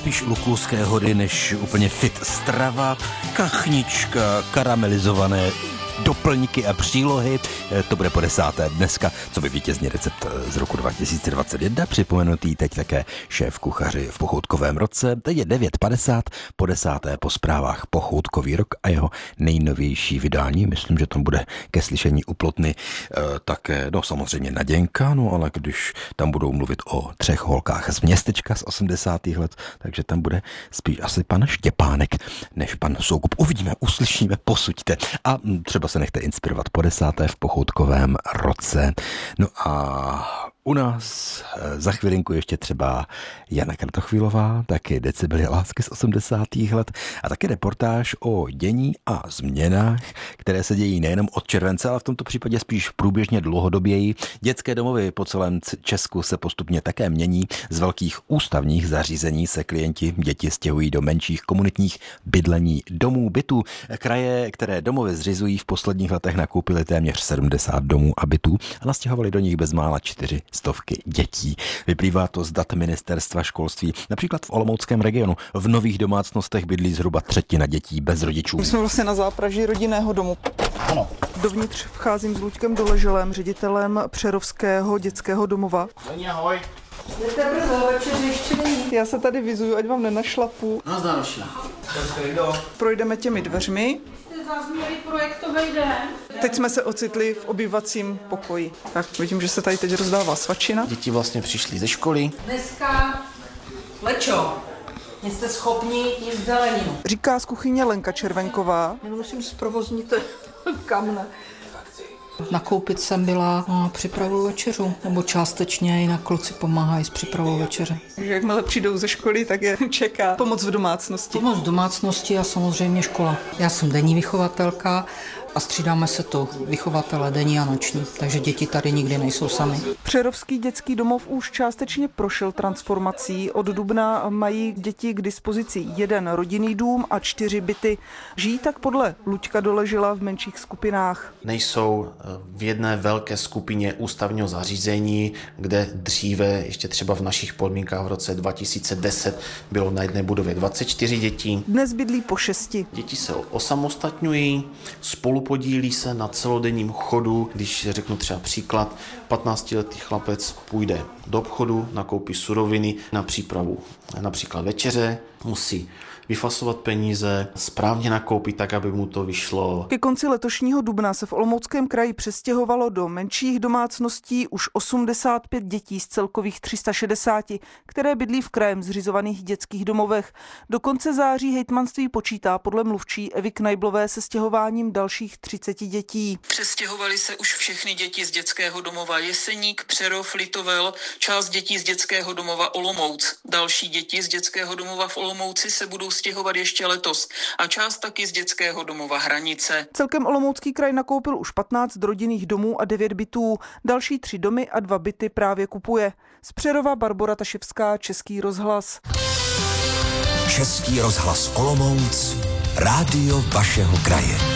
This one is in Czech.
spíš lukulské hody než úplně fit strava, kachnička, karamelizované doplňky a přílohy. To bude po 10. dneska, co by vítězný recept z roku 2021, připomenutý teď také šéf kuchaři v Pochoutkovém roce. Teď je 9:50, po 10. po zprávách Pochoutkový rok a jeho nejnovější vydání. Myslím, že tam bude ke slyšení u Plotny také, no samozřejmě Naděnka, no ale když tam budou mluvit o 3 holkách z městečka z 80. let, takže tam bude spíš asi pan Štěpánek než pan Soukup. Uvidíme, uslyšíme, posuďte a třeba se nechte inspirovat po 10. v Pochoutkovém roce. No a u nás za chvilinku ještě třeba Jana Kratochvílová, taky Decibely lásky z 80. let a taky reportáž o dění a změnách, které se dějí nejenom od července, ale v tomto případě spíš průběžně dlouhodoběji. Dětské domovy po celém Česku se postupně také mění. Z velkých ústavních zařízení se klienti děti stěhují do menších komunitních bydlení domů, bytů. Kraje, které domovy zřizují, v posledních letech nakoupily téměř 70 domů a bytů a nastěhovali do nich bezmála 400 dětí. Vyplývá to z dat ministerstva školství. Například v Olomouckém regionu v nových domácnostech bydlí zhruba 1/3 dětí bez rodičů. My jsme vlastně na zápraží rodinného domu. Ano. Dovnitř vcházím s Luďkem Doleželem, ředitelem Přerovského dětského domova. Ahoj. Jdete brzo, večer ještě není. Já se tady vizuju, ať vám nenašlapu. Nazdar. Projdeme těmi dveřmi. Zazněli projektový den. Teď jsme se ocitli v obývacím pokoji. Tak vidím, že se tady teď rozdává svačina. Děti vlastně přišly ze školy. Dneska Lečo, jste schopni jíst zeleninu. Říká z kuchyně Lenka Červenková. Já musím zprovoznit kamne. Nakoupit jsem byla na přípravu večeřu, nebo částečně jinak kluci pomáhají s přípravou večeře. Takže jakmile přijdou ze školy, tak je čeká pomoc v domácnosti. Pomoc v domácnosti a samozřejmě škola. Já jsem denní vychovatelka a střídáme se tu vychovatele denní a noční, takže děti tady nikdy nejsou sami. Přerovský dětský domov už částečně prošel transformací. Od dubna mají děti k dispozici 1 rodinný dům a 4 byty. Žijí tak podle Luďka Doležela v menších skupinách. Nejsou v jedné velké skupině ústavního zařízení, kde dříve, ještě třeba v našich podmínkách v roce 2010, bylo na jedné budově 24 dětí. Dnes bydlí po 6. Děti se osamostatňují, spolupodílí se na celodenním chodu. Když řeknu třeba příklad, 15letý chlapec půjde do obchodu, nakoupí suroviny na přípravu například večeře, musí vyfasovat peníze, správně nakoupit tak, aby mu to vyšlo. Ke konci letošního dubna se v Olomouckém kraji přestěhovalo do menších domácností už 85 dětí z celkových 360, které bydlí v krajem zřizovaných dětských domovech. Do konce září hejtmanství počítá podle mluvčí Evy Knajblové se stěhováním dalších 30 dětí. Přestěhovaly se už všechny děti z dětského domova Jeseník, Přerov, Litovel, část dětí z dětského domova Olomouc. Další děti z dětského domova v Olomouci se budou stěhovat ještě letos a část taky z dětského domova Hranice. Celkem Olomoucký kraj nakoupil už 15 rodinných domů a 9 bytů. Další 3 domy a 2 byty právě kupuje. Z Přerova Barbora Taševská, Český rozhlas. Český rozhlas Olomouc, rádio vašeho kraje.